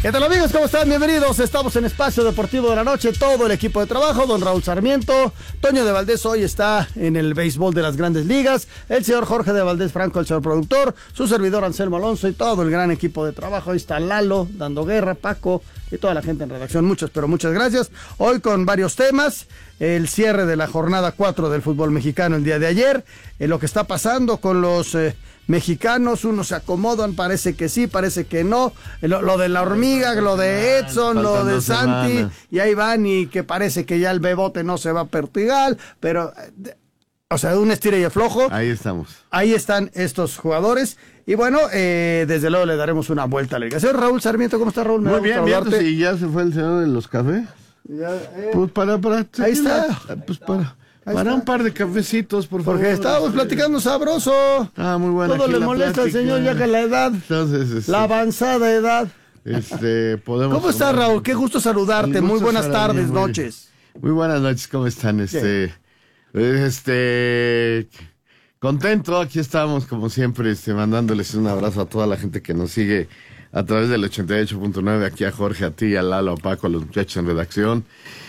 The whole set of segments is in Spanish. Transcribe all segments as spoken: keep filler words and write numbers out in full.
¿Qué tal, amigos? ¿Cómo están? Bienvenidos. Estamos en Espacio Deportivo de la Noche. Todo el equipo de trabajo, don Raúl Sarmiento, Toño de Valdés hoy está en el béisbol de las Grandes Ligas, el señor Jorge de Valdés Franco, el señor productor, su servidor Anselmo Alonso y todo el gran equipo de trabajo. Ahí está Lalo, dando guerra, Paco y toda la gente en redacción. Muchas, pero muchas gracias. Hoy con varios temas. El cierre de la jornada cuatro del fútbol mexicano el día de ayer. Eh, lo que está pasando con los... Eh, mexicanos, unos se acomodan, parece que sí, parece que no, lo, lo de la hormiga, lo de Edson, lo de Santi, y ahí van y que parece que ya el bebote no se va a Portugal, pero, o sea, un estira y aflojo. Ahí estamos. Ahí están estos jugadores, y bueno, eh, desde luego le daremos una vuelta a la liga. Señor Raúl Sarmiento, ¿cómo está, Raúl? Muy bien, bien, pues, ¿y ya se fue el señor de los cafés? Ya, eh, pues para, para... Ahí está. Pues para... Ahí Para está. Un par de cafecitos, por favor. Porque estábamos platicando sabroso. Ah, muy bueno. Todo le molesta al señor ya que la edad. Entonces, este, la avanzada edad. Este, podemos. ¿Cómo estás, Raúl? Qué gusto saludarte. Gusto muy buenas tardes, bien, muy noches. Bien. Muy buenas noches, ¿cómo están? Este, este, contento. Aquí estamos, como siempre, este, mandándoles un abrazo a toda la gente que nos sigue a través del ochenta y ocho punto nueve. Aquí a Jorge, a ti, a Lalo, a Paco, a los muchachos en redacción.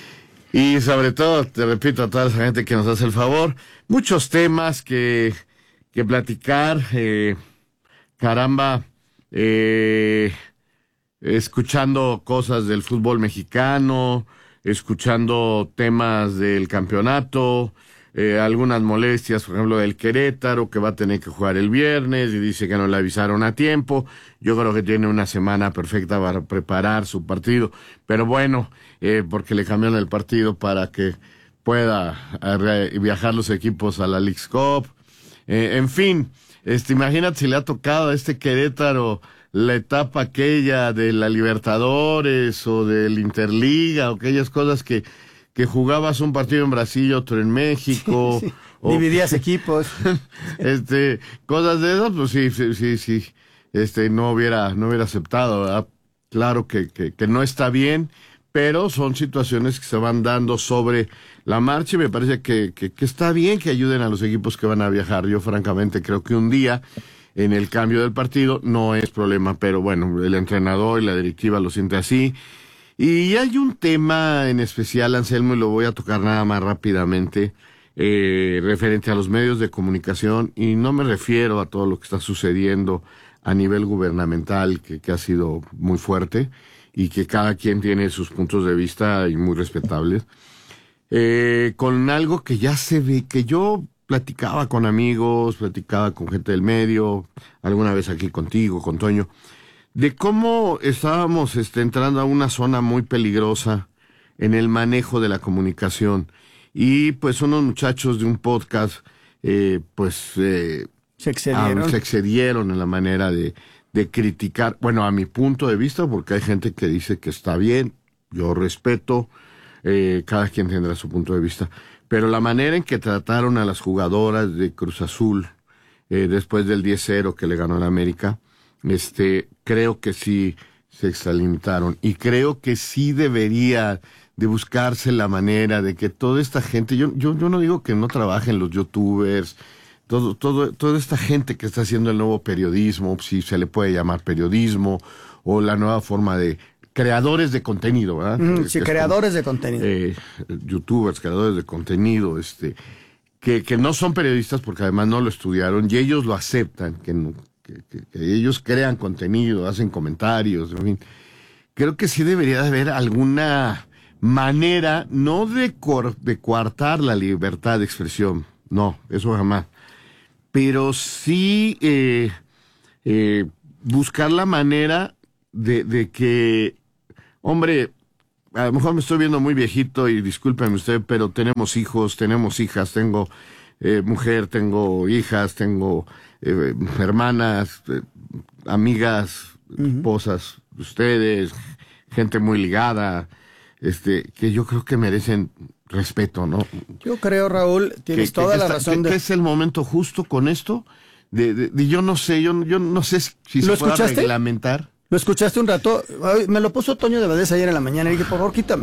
Y sobre todo, te repito, a toda esa gente que nos hace el favor, muchos temas que, que platicar, eh, caramba, eh, escuchando cosas del fútbol mexicano, escuchando temas del campeonato, eh, algunas molestias, por ejemplo, del Querétaro, que va a tener que jugar el viernes y dice que no le avisaron a tiempo. Yo creo que tiene una semana perfecta para preparar su partido, pero bueno, eh, porque le cambiaron el partido para que pueda eh, viajar los equipos a la Leagues Cup. Eh, en fin, este, imagínate si le ha tocado a este Querétaro la etapa aquella de la Libertadores o del Interliga o aquellas cosas que que jugabas un partido en Brasil y otro en México. Sí, sí. O, dividías equipos. este, cosas de esas, pues sí, sí, sí, sí, este, no hubiera, no hubiera aceptado, ¿verdad? Claro que, que, que no está bien, pero son situaciones que se van dando sobre la marcha y me parece que, que, que está bien que ayuden a los equipos que van a viajar. Yo francamente creo que un día en el cambio del partido no es problema, pero bueno, el entrenador y la directiva lo siente así. Y hay un tema en especial, Anselmo, y lo voy a tocar nada más rápidamente, eh, referente a los medios de comunicación, y no me refiero a todo lo que está sucediendo a nivel gubernamental, que, que ha sido muy fuerte, y que cada quien tiene sus puntos de vista y muy respetables, eh, con algo que ya se ve, que yo platicaba con amigos, platicaba con gente del medio, alguna vez aquí contigo, con Toño, de cómo estábamos este, entrando a una zona muy peligrosa en el manejo de la comunicación. Y pues unos muchachos de un podcast, eh, pues eh, se excedieron. Ah, se excedieron en la manera de, de criticar, bueno, a mi punto de vista, porque hay gente que dice que está bien, yo respeto, eh, cada quien tendrá su punto de vista, pero la manera en que trataron a las jugadoras de Cruz Azul, eh, después del diez cero que le ganó a la América, este, creo que sí se extralimitaron y creo que sí debería de buscarse la manera de que toda esta gente, yo, yo, yo no digo que no trabajen los youtubers, todo, todo, toda esta gente que está haciendo el nuevo periodismo, si se le puede llamar periodismo, o la nueva forma de creadores de contenido, ¿verdad? Mm, sí, que creadores como, de contenido. Eh, youtubers, creadores de contenido, este, que, que no son periodistas porque además no lo estudiaron y ellos lo aceptan, que no, Que, que, que ellos crean contenido, hacen comentarios, en fin. Creo que sí debería de haber alguna manera, no de, cor, de coartar la libertad de expresión, no, eso jamás, pero sí eh, eh, buscar la manera de, de que, hombre, a lo mejor me estoy viendo muy viejito y discúlpeme usted, pero tenemos hijos, tenemos hijas, tengo eh, mujer, tengo hijas, tengo... Eh, hermanas, eh, amigas, esposas, uh-huh. ustedes, gente muy ligada, este, que yo creo que merecen respeto, ¿no? Yo creo, Raúl, tienes que, toda que la está, razón. Que, de... que es el momento justo con esto, de, de, de yo no sé, yo, yo no sé si se puede reglamentar. ¿Lo escuchaste un rato? Me lo puso Toño de Valdés ayer en la mañana y dije, por favor, quítame.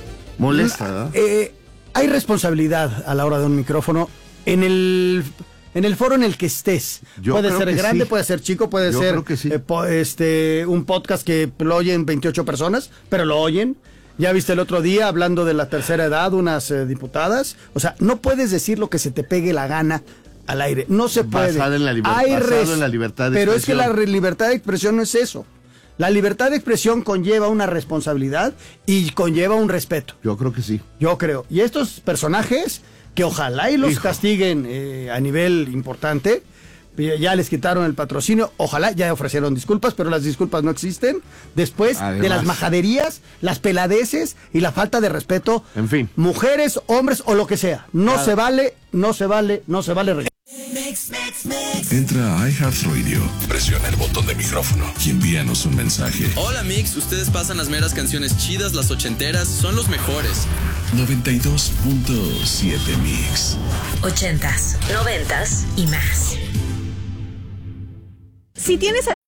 Molesta, ¿no? Eh, hay responsabilidad a la hora de un micrófono. En el en el foro en el que estés. Yo puede creo ser que grande, sí. puede ser chico, puede Yo ser creo que sí. eh, po- este un podcast que lo oyen veintiocho personas, pero lo oyen. Ya viste el otro día hablando de la tercera edad, unas eh, diputadas. O sea, no puedes decir lo que se te pegue la gana al aire. No se puede. Basado en la liber- Hay basado res- en la libertad de Pero es que la expresión. re- libertad de expresión no es eso. La libertad de expresión conlleva una responsabilidad y conlleva un respeto. Yo creo que sí. Yo creo. Y estos personajes, que ojalá y los Hijo. castiguen eh, a nivel importante, ya les quitaron el patrocinio, ojalá ya ofrecieron disculpas, pero las disculpas no existen. Después de Además. las majaderías, las peladeces y la falta de respeto. En fin. Mujeres, hombres o lo que sea. No Nada. se vale, no se vale, no se vale. Entra a iHeartRadio, presiona el botón de micrófono y envíanos un mensaje. Hola Mix, ustedes pasan las meras canciones chidas, las ochenteras, son los mejores. noventa y dos punto siete Mix. Ochentas, noventas y más. Si tienes